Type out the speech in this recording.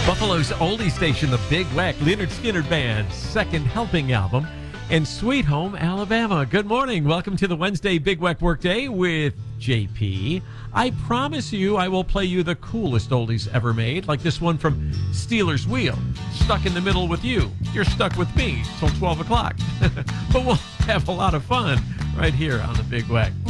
Buffalo's oldie station, the Big Whack Leonard Skinner Band's second helping album, and Sweet Home Alabama. Good morning. Welcome to the Wednesday Big Whack Workday with JP. I promise you I will play you the coolest oldies ever made, like this one from Steelers Wheel. Stuck in the middle with you. You're stuck with me till 12 o'clock. But we'll have a lot of fun right here on the Big Whack.